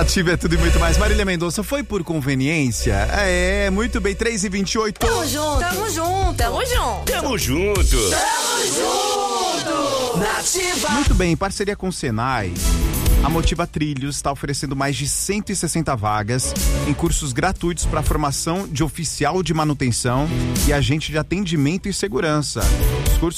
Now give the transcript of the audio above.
Nativa é tudo e muito mais. Marília Mendonça, foi por conveniência? É, muito bem, 3h28. Tamo junto. Tamo junto. Tamo junto. Tamo junto. Tamo junto. Nativa. Muito bem, em parceria com o Senai, a Motiva Trilhos está oferecendo mais de 160 vagas em cursos gratuitos para formação de oficial de manutenção e agente de atendimento e segurança. Os cursos